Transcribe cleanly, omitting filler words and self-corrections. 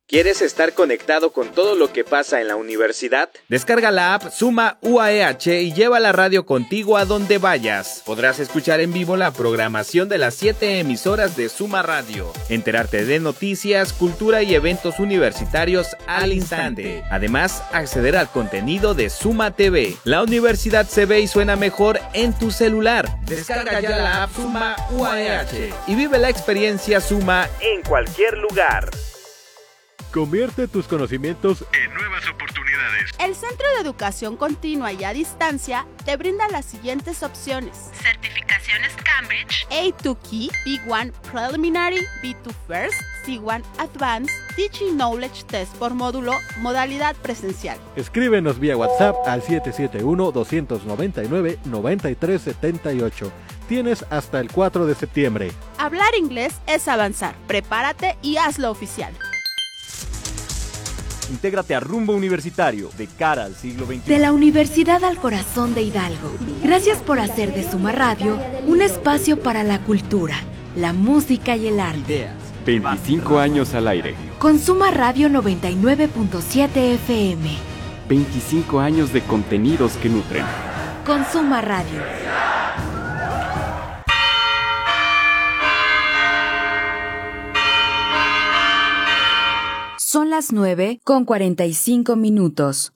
¿Quieres estar conectado con todo lo que pasa en la universidad? Descarga la app Suma UAEH y lleva la radio contigo a donde vayas. Podrás escuchar en vivo la programación de las 7 emisoras de Suma Radio, enterarte de noticias, cultura y eventos universitarios al instante. Además, acceder al contenido de Suma TV. La universidad se ve y suena mejor en tu celular. Descarga ya la app Suma UAEH y vive la experiencia Suma En cualquier lugar. Convierte tus conocimientos en nuevas oportunidades. El Centro de Educación Continua y a Distancia te brinda las siguientes opciones: certificaciones Cambridge, A2 Key, B1 Preliminary, B2 First, C1 Advanced, Teaching Knowledge Test por módulo, modalidad presencial. Escríbenos vía WhatsApp al 771-299-9378. Tienes hasta el 4 de septiembre. Hablar inglés es avanzar. Prepárate y hazlo oficial. Intégrate a Rumbo Universitario, de cara al siglo XXI. De la Universidad al Corazón de Hidalgo. Gracias por hacer de Suma Radio un espacio para la cultura, la música y el arte. Ideas. 25 años al aire. Con Suma Radio 99.7 FM. 25 años de contenidos que nutren. Con Suma Radio. Son las 9:45.